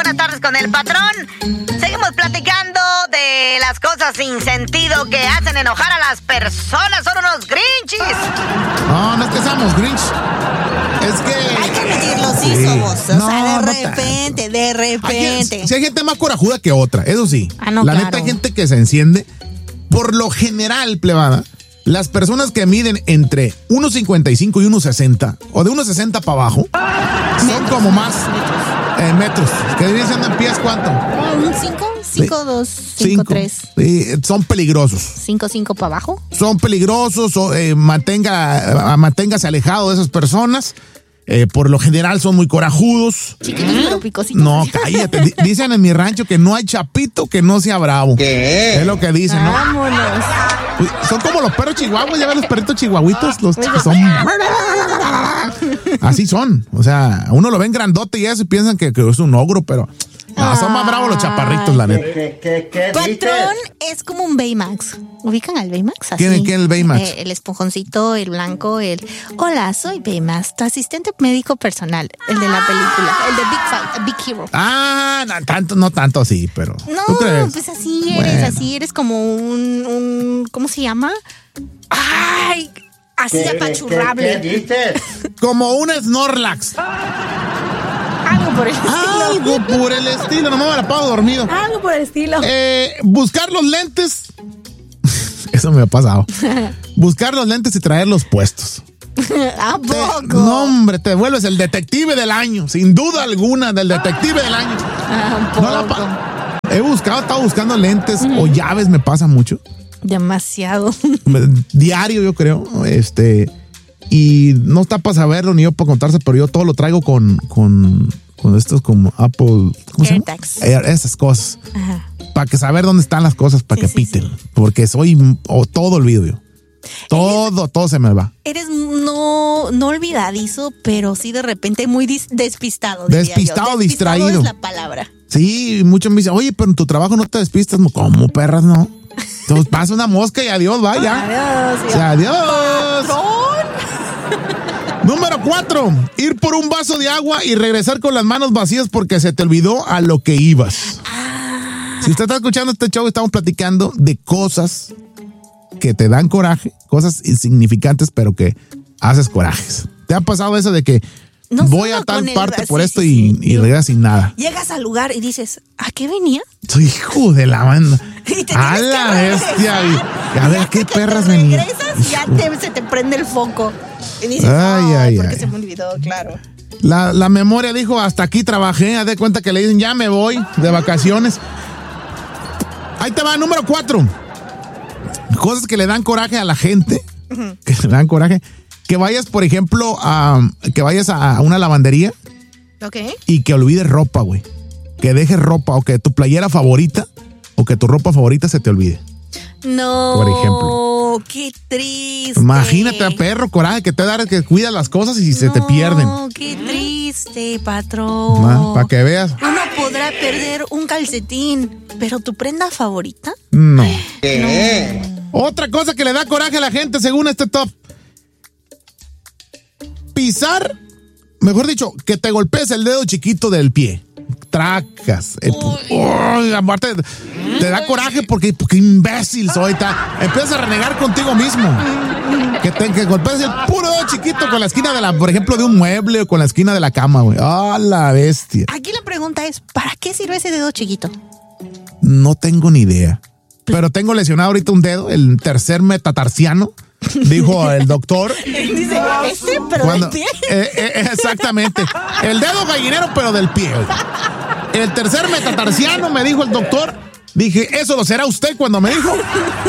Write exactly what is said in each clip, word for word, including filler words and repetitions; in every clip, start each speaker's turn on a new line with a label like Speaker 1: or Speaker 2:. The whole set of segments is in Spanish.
Speaker 1: buenas tardes con el patrón. Seguimos platicando de las cosas sin sentido que hacen enojar a las personas. Son unos grinchis.
Speaker 2: No, no es que seamos grinch. Es que...
Speaker 1: Hay que admitirlo, sí, sí somos. O no, sea, de no repente, tanto. de repente.
Speaker 2: Hay, si hay gente más corajuda que otra, eso sí.
Speaker 1: Ah, no,
Speaker 2: La
Speaker 1: claro.
Speaker 2: neta hay gente que se enciende. Por lo general, plebada, las personas que miden entre uno cincuenta y cinco y uno sesenta, o de uno sesenta para abajo, son metros, como más eh, metros. Que vienen siendo en pies, ¿cuánto?
Speaker 1: ¿Un cinco? cinco, dos, cinco, tres.
Speaker 2: Sí, son peligrosos.
Speaker 1: cinco, cinco para abajo.
Speaker 2: Son peligrosos, o, eh, mantenga, manténgase alejado de esas personas. Eh, por lo general son muy corajudos.
Speaker 1: Chiquitos, ¿Mm? pero picositos.
Speaker 2: No, cállate. D- dicen en mi rancho que no hay chapito que no sea bravo. ¿Qué? Es lo que dicen, ¿no?
Speaker 1: Vámonos.
Speaker 2: Son como los perros chihuahuas, ya ven los perritos chihuahuitos, los que son... Así son. O sea, uno lo ven grandote y eso y piensan que, que es un ogro, pero... No, son más bravos los chaparritos, la neta.
Speaker 3: ¿Qué, qué, qué
Speaker 1: Patrón es como un Baymax. ¿Ubican al Baymax? Así.
Speaker 2: ¿Quién, ¿Quién es el Baymax?
Speaker 1: Eh, el esponjoncito, el blanco, el... Hola, soy Baymax, tu asistente médico personal. El de la película, el de Big Fight, Big Hero.
Speaker 2: Ah, no tanto, no tanto así, pero...
Speaker 1: No,
Speaker 2: ¿tú crees?
Speaker 1: pues así eres,
Speaker 2: Bueno.
Speaker 1: así eres como un, un... ¿Cómo se llama? ¡Ay! Así
Speaker 3: ¿Qué,
Speaker 1: apachurrable.
Speaker 3: ¿Qué, qué dices?
Speaker 2: Como un Snorlax.
Speaker 1: Algo por el estilo.
Speaker 2: Algo por el estilo, no me la pago dormido.
Speaker 1: Algo por el estilo.
Speaker 2: Eh, buscar los lentes. Eso me ha pasado. Buscar los lentes y traerlos puestos.
Speaker 1: ¿A
Speaker 2: Te-
Speaker 1: poco?
Speaker 2: no, hombre, te vuelves el detective del año. Sin duda alguna, del detective del año.
Speaker 1: Ah, un
Speaker 2: No la
Speaker 1: poco.
Speaker 2: pa- He buscado, he estado buscando lentes o llaves, me pasa mucho.
Speaker 1: Demasiado.
Speaker 2: Diario, yo creo. Este. Y no está para saberlo ni yo para contarse, pero yo todo lo traigo con, con, con estos como Apple. ¿Cómo se llama?
Speaker 1: AirTags.
Speaker 2: Eh, Esas cosas.
Speaker 1: Ajá.
Speaker 2: Para que saber dónde están las cosas, para
Speaker 1: Sí,
Speaker 2: que
Speaker 1: sí,
Speaker 2: piten.
Speaker 1: sí.
Speaker 2: Porque soy. O todo olvido yo. Todo, todo se me va.
Speaker 1: Eres no, no olvidadizo, pero sí de repente muy dis- despistado. diría yo.
Speaker 2: Despistado, distraído.
Speaker 1: es la palabra.
Speaker 2: Sí, muchos me dicen, oye, pero en tu trabajo no te despistas. ¿Cómo, perras? No. Entonces pasa una mosca y adiós, vaya.
Speaker 1: Adiós.
Speaker 2: O sea, adiós.
Speaker 1: Patrón.
Speaker 2: Número cuatro, ir por un vaso de agua y regresar con las manos vacías porque se te olvidó a lo que ibas.
Speaker 1: Ah.
Speaker 2: Si usted está escuchando este show, estamos platicando de cosas que te dan coraje, cosas insignificantes, pero que haces corajes. ¿Te ha pasado eso de que
Speaker 1: No
Speaker 2: voy
Speaker 1: solo
Speaker 2: a tal
Speaker 1: con el-
Speaker 2: parte
Speaker 1: sí,
Speaker 2: por
Speaker 1: sí,
Speaker 2: esto
Speaker 1: sí.
Speaker 2: y, y regresas sin nada?
Speaker 1: Llegas al lugar y dices, ¿a qué venía?
Speaker 2: Soy hijo de la banda.
Speaker 1: Y te
Speaker 2: A
Speaker 1: tienes
Speaker 2: la
Speaker 1: que
Speaker 2: bestia. Y, y a ver,
Speaker 1: hasta
Speaker 2: ¿qué
Speaker 1: que
Speaker 2: perras
Speaker 1: te
Speaker 2: venían?
Speaker 1: regresas y ya te- se te prende el foco. Y dices,
Speaker 2: Ay,
Speaker 1: ay,
Speaker 2: ay,
Speaker 1: porque
Speaker 2: ay.
Speaker 1: se me olvidó, claro.
Speaker 2: La, la memoria dijo, hasta aquí trabajé. Haz de cuenta que le dicen, ya me voy de vacaciones. Ahí te va, número cuatro. Cosas que le dan coraje a la gente. Uh-huh. Que le dan coraje. Que vayas, por ejemplo, a, que vayas a una lavandería.
Speaker 1: Ok.
Speaker 2: Y que olvides ropa, güey. Que dejes ropa o que tu playera favorita o que tu ropa favorita se te olvide.
Speaker 1: No.
Speaker 2: Por ejemplo.
Speaker 1: Qué triste.
Speaker 2: Imagínate a perro, coraje, que te da que cuidas las cosas y se
Speaker 1: no,
Speaker 2: te pierden.
Speaker 1: Qué triste, patrón.
Speaker 2: Para que veas.
Speaker 1: Uno podrá perder un calcetín, pero tu prenda favorita.
Speaker 2: No.
Speaker 3: ¿Qué?
Speaker 2: No. Otra cosa que le da coraje a la gente según este top. Pisar, mejor dicho, que te golpees el dedo chiquito del pie. Tracas. Eh, uy, aparte, te da coraje porque, porque imbécil soy. Ta, empiezas a renegar contigo mismo. Que te que golpees el puro dedo chiquito con la esquina de la, por ejemplo, de un mueble o con la esquina de la cama, güey. ¡Ah, la bestia!
Speaker 1: Aquí la pregunta es, ¿para qué sirve ese dedo chiquito?
Speaker 2: No tengo ni idea. Pero tengo lesionado ahorita un dedo, el tercer metatarsiano. Dijo el doctor.
Speaker 1: Dice, ¿este pero
Speaker 2: Cuando,
Speaker 1: del pie?
Speaker 2: Eh, eh, exactamente. El dedo gallinero, pero del pie. El tercer metatarsiano, me dijo el doctor. Dije, eso lo será usted cuando me dijo.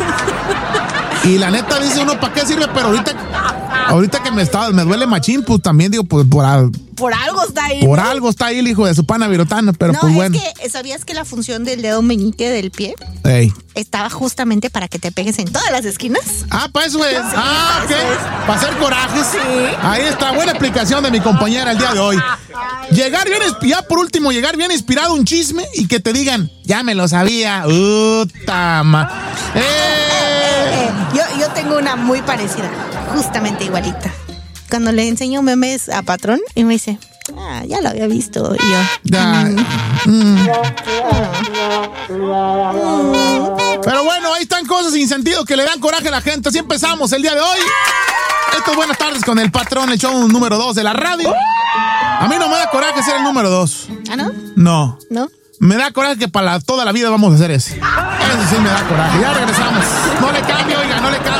Speaker 2: Y la neta dice uno, ¿para qué sirve? Pero ahorita, ahorita que me está, me duele machín, pues también digo, pues por, al,
Speaker 1: Por algo está ahí.
Speaker 2: por
Speaker 1: ¿no?
Speaker 2: algo está ahí el hijo de su pana virotana, pero
Speaker 1: No,
Speaker 2: pues
Speaker 1: es
Speaker 2: bueno.
Speaker 1: que, ¿sabías que la función del dedo meñique del pie
Speaker 2: Ey.
Speaker 1: estaba justamente para que te pegues en todas las esquinas?
Speaker 2: Ah, para eso es.
Speaker 1: Sí,
Speaker 2: ah,
Speaker 1: para eso
Speaker 2: ok. Para hacer corajes.
Speaker 1: Sí.
Speaker 2: Ahí está, buena explicación de mi compañera el día de hoy. Llegar bien, ya por último, llegar bien inspirado un chisme y que te digan, ya me lo sabía. Uta, ma. ¡Eh!
Speaker 1: Eh, yo, yo tengo una muy parecida, justamente igualita. Cuando le enseño memes a patrón y me dice,
Speaker 4: Ah, ya lo había visto y yo.
Speaker 2: Ya. Mm. Pero bueno, ahí están cosas sin sentido que le dan coraje a la gente. Así empezamos el día de hoy. Esto es Buenas Tardes con el Patrón, el show número dos de la radio. A mí no me da coraje ser el número dos.
Speaker 4: ¿Ah, no?
Speaker 2: No.
Speaker 4: ¿No?
Speaker 2: Me da coraje que para la, toda la vida vamos a hacer ese. Eso sí me da coraje. Ya regresamos. No le cambie, oiga, no le cambie.